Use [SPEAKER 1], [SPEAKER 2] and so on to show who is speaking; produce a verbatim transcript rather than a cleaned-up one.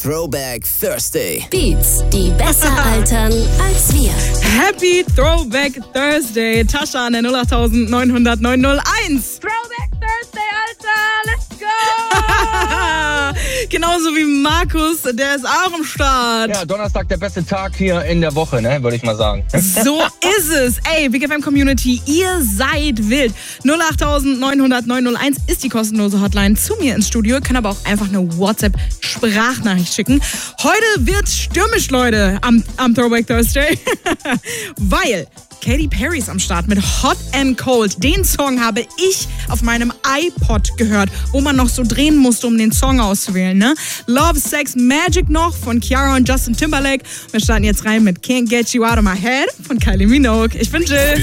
[SPEAKER 1] Throwback Thursday.
[SPEAKER 2] Beats, die besser altern als wir.
[SPEAKER 3] Happy Throwback Thursday. Tascha an der null acht neun null null neun null eins.
[SPEAKER 4] Throwback Thursday, Alter. Let's go.
[SPEAKER 3] Genauso wie Markus, der ist auch am Start.
[SPEAKER 5] Ja, Donnerstag der beste Tag hier in der Woche, ne, würde ich mal sagen.
[SPEAKER 3] So ist es. Ey, Big F M Community, ihr seid wild. null acht neun null null neun null eins ist die kostenlose Hotline zu mir ins Studio. Ihr könnt aber auch einfach eine WhatsApp-Sprachnachricht schicken. Heute wird's stürmisch, Leute, am, am Throwback Thursday. Weil Katy Perry ist am Start mit Hot and Cold. Den Song habe ich auf meinem iPod gehört, wo man noch so drehen musste, um den Song auszuwählen. Ne? Love, Sex, Magic noch von Ciara und Justin Timberlake. Wir starten jetzt rein mit Can't Get You Out of My Head von Kylie Minogue. Ich bin Jill.